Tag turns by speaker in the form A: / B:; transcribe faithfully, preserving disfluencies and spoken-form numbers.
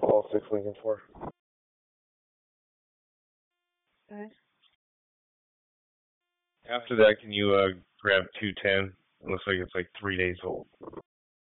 A: All six Lincoln four.
B: Okay.
C: After that, can you uh, grab two ten? It looks like it's like three days old.